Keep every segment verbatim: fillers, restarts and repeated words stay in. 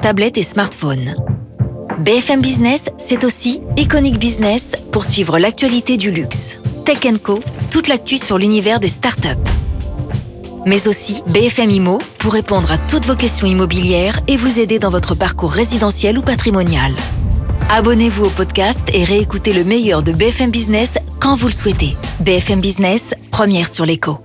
tablettes et smartphones. B F M Business, c'est aussi Iconic Business pour suivre l'actualité du luxe. Tech and Co, toute l'actu sur l'univers des startups. Mais aussi B F M Immo pour répondre à toutes vos questions immobilières et vous aider dans votre parcours résidentiel ou patrimonial. Abonnez-vous au podcast et réécoutez le meilleur de B F M Business quand vous le souhaitez. B F M Business, première sur l'écho.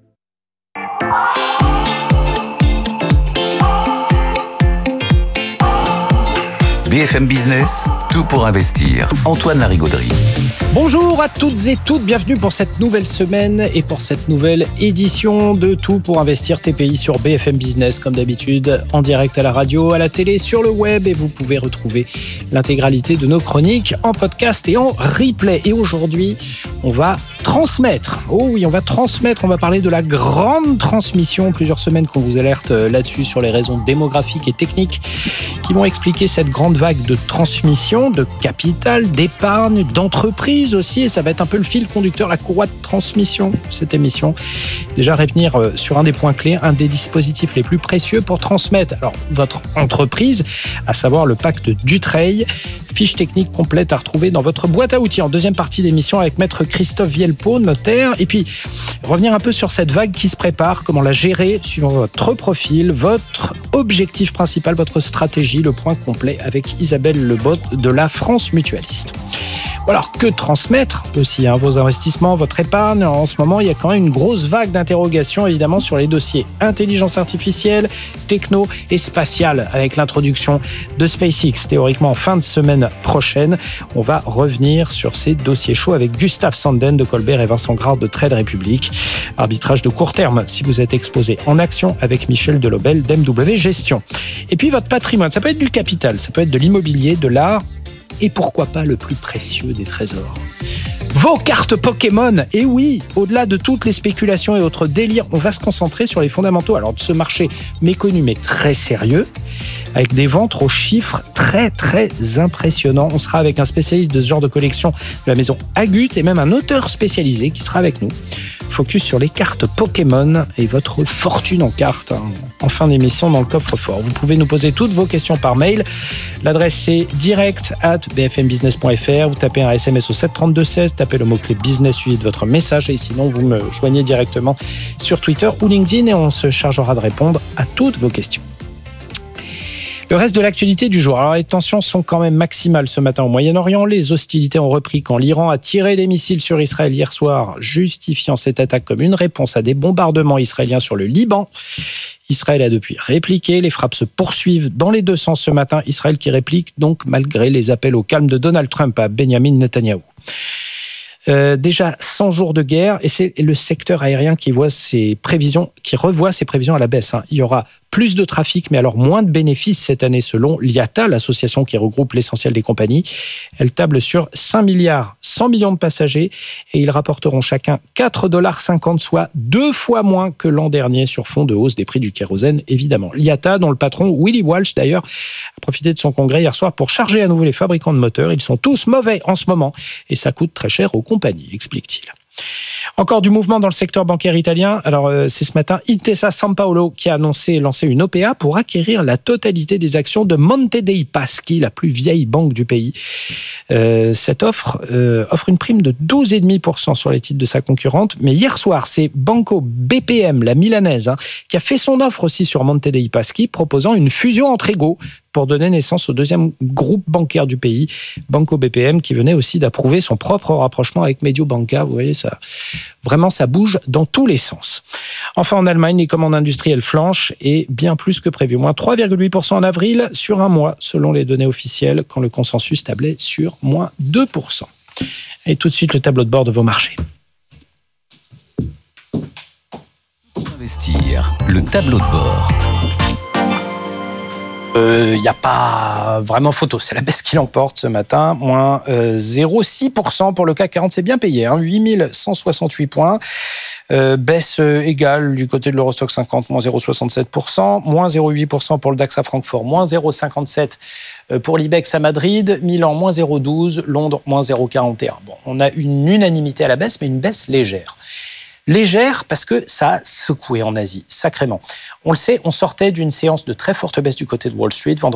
B F M Business, tout pour investir. Antoine Larigauderie. Bonjour à toutes et toutes, bienvenue pour cette nouvelle semaine et pour cette nouvelle édition de Tout pour investir T P I sur B F M Business, comme d'habitude, en direct à la radio, à la télé, sur le web, et vous pouvez retrouver l'intégralité de nos chroniques en podcast et en replay. Et aujourd'hui, on va transmettre, oh oui, on va transmettre, on va parler de la grande transmission, plusieurs semaines qu'on vous alerte là-dessus sur les raisons démographiques et techniques qui vont expliquer cette grande vague de transmission, de capital, d'épargne, d'entreprise aussi, et ça va être un peu le fil conducteur, la courroie de transmission de cette émission. Déjà revenir sur un des points clés, un des dispositifs les plus précieux pour transmettre alors votre entreprise, à savoir le pacte Dutreil. Fiche technique complète à retrouver dans votre boîte à outils en deuxième partie d'émission avec maître Christophe Vielpeau, notaire. Et puis revenir un peu sur cette vague qui se prépare, comment la gérer suivant votre profil, votre objectif principal, votre stratégie, le point complet avec Isabelle Lebot de la France Mutualiste. Alors, que transmettre aussi hein, vos investissements, votre épargne. En ce moment, il y a quand même une grosse vague d'interrogations, évidemment, sur les dossiers intelligence artificielle, techno et spatiale, avec l'introduction de SpaceX, théoriquement en fin de semaine prochaine. On va revenir sur ces dossiers chauds avec Gustave Sanden de Colbert et Vincent Grard de Trade Republic. Arbitrage de court terme, si vous êtes exposé en action, avec Michel Delobel d'M W Gestion. Et puis, votre patrimoine, ça peut être du capital, ça peut être de l'immobilier, de l'art, et pourquoi pas le plus précieux des trésors, vos cartes Pokémon. Et oui, au-delà de toutes les spéculations et autres délires, on va se concentrer sur les fondamentaux alors de ce marché méconnu mais très sérieux, avec des ventes aux chiffres très très impressionnants. On sera avec un spécialiste de ce genre de collection de la maison Agut et même un auteur spécialisé qui sera avec nous. Focus sur les cartes Pokémon et votre fortune en cartes hein, en fin d'émission dans le coffre-fort. Vous pouvez nous poser toutes vos questions par mail. L'adresse c'est direct at b f m business point f r. Vous tapez un S M S au sept trente-deux seize, tapez le mot-clé business suivi de votre message et sinon vous me joignez directement sur Twitter ou LinkedIn et on se chargera de répondre à toutes vos questions. Le reste de l'actualité du jour. Alors, les tensions sont quand même maximales ce matin au Moyen-Orient. Les hostilités ont repris quand l'Iran a tiré des missiles sur Israël hier soir, justifiant cette attaque comme une réponse à des bombardements israéliens sur le Liban. Israël a depuis répliqué. Les frappes se poursuivent dans les deux sens ce matin. Israël qui réplique donc malgré les appels au calme de Donald Trump à Benjamin Netanyahou. Euh, déjà cent jours de guerre et c'est le secteur aérien qui voit ses prévisions, qui revoit ses prévisions à la baisse. Hein. Il y aura plus de trafic, mais alors moins de bénéfices cette année selon l'I A T A, l'association qui regroupe l'essentiel des compagnies. Elle table sur cinq milliards cent millions de passagers et ils rapporteront chacun quatre dollars cinquante, soit deux fois moins que l'an dernier sur fond de hausse des prix du kérosène, évidemment. L'I A T A, dont le patron Willy Walsh d'ailleurs a profité de son congrès hier soir pour charger à nouveau les fabricants de moteurs. Ils sont tous mauvais en ce moment et ça coûte très cher aux compagnies, explique-t-il. Encore du mouvement dans le secteur bancaire italien. Alors, euh, c'est ce matin Intesa Sanpaolo qui a annoncé lancer une O P A pour acquérir la totalité des actions de Monte dei Paschi, la plus vieille banque du pays. Euh, cette offre euh, offre une prime de douze virgule cinq pour cent sur les titres de sa concurrente. Mais hier soir, c'est Banco B P M, la milanaise, hein, qui a fait son offre aussi sur Monte dei Paschi, proposant une fusion entre égaux pour donner naissance au deuxième groupe bancaire du pays, Banco B P M, qui venait aussi d'approuver son propre rapprochement avec Mediobanca. Vous voyez, ça, vraiment, ça bouge dans tous les sens. Enfin, en Allemagne, les commandes industrielles flanchent et bien plus que prévu. Moins trois virgule huit pour cent en avril sur un mois, selon les données officielles, quand le consensus tablait sur moins deux pour cent. Et tout de suite, le tableau de bord de vos marchés. Investir, le tableau de bord. Il euh, n'y a pas vraiment photo, c'est la baisse qui l'emporte ce matin, moins euh, zéro virgule six pour cent pour le C A C quarante, c'est bien payé, hein, huit mille cent soixante-huit points, euh, baisse euh, égale du côté de l'Eurostock cinquante, moins zéro virgule soixante-sept pour cent, moins zéro virgule huit pour cent pour le DAX à Francfort, moins zéro virgule cinquante-sept pour cent pour l'I B E X à Madrid, Milan, moins zéro virgule douze, Londres, moins zéro virgule quarante et un. Bon, on a une unanimité à la baisse, mais une baisse légère. Légère parce que ça a secoué en Asie, sacrément. On le sait, on sortait d'une séance de très forte baisse du côté de Wall Street. Vendredi